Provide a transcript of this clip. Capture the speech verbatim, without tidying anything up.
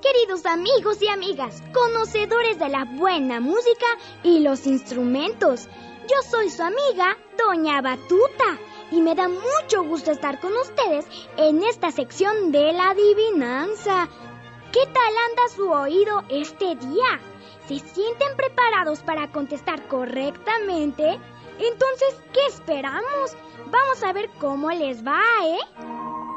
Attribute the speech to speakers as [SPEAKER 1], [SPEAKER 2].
[SPEAKER 1] queridos amigos y amigas, conocedores de la buena música y los instrumentos. Yo soy su amiga, Doña Batuta, y me da mucho gusto estar con ustedes en esta sección de la adivinanza. ¿Qué tal anda su oído este día? ¿Se sienten preparados para contestar correctamente? Entonces, ¿qué esperamos? Vamos a ver cómo les va, ¿eh?